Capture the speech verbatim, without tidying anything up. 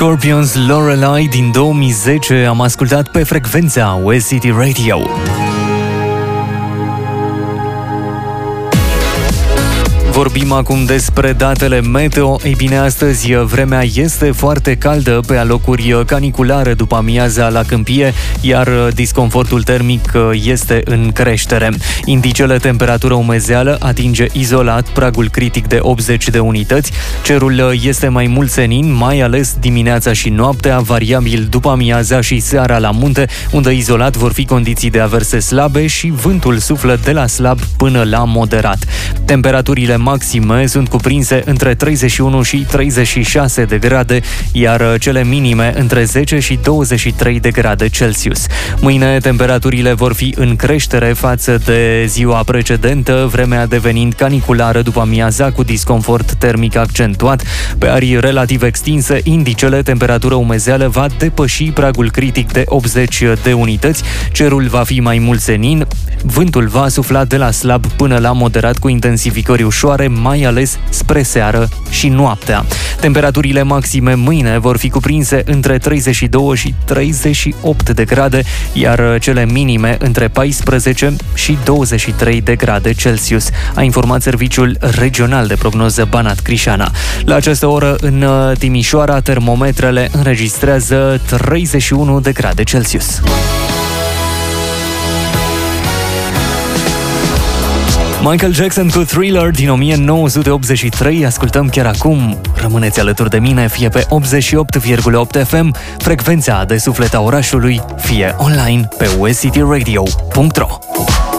Scorpions Lorelei din două mii zece am ascultat pe frecvența West City Radio. Vorbim acum despre datele meteo. Ei bine, astăzi vremea este foarte caldă, pe alocuri caniculară după amiaza la câmpie, iar disconfortul termic este în creștere. Indicele temperatură-umezeală atinge izolat pragul critic de optzeci de unități. Cerul este mai mult senin, mai ales dimineața și noaptea, variabil după amiaza și seara la munte, unde izolat vor fi condiții de averse slabe și vântul suflă de la slab până la moderat. Temperaturile maxime sunt cuprinse între treizeci și unu și treizeci și șase de grade, iar cele minime între zece și douăzeci și trei de grade Celsius. Mâine temperaturile vor fi în creștere față de ziua precedentă, vremea devenind caniculară după amiaza cu disconfort termic accentuat. Pe arii relativ extinse, indicele temperatură-umezeală va depăși pragul critic de optzeci de unități, cerul va fi mai mult senin, vântul va sufla de la slab până la moderat cu intensificări ușoare, mai ales spre seară și noaptea. Temperaturile maxime mâine vor fi cuprinse între treizeci și doi și treizeci și opt de grade, iar cele minime între paisprezece și douăzeci și trei de grade Celsius, a informat Serviciul Regional de Prognoză Banat Crișana. La această oră, în Timișoara, termometrele înregistrează treizeci și unu de grade Celsius. Michael Jackson cu Thriller din o mie nouă sute optzeci și trei, ascultăm chiar acum. Rămâneți alături de mine, fie pe optzeci și opt virgulă opt F M, frecvența de suflet a orașului, fie online pe west city radio punct ro.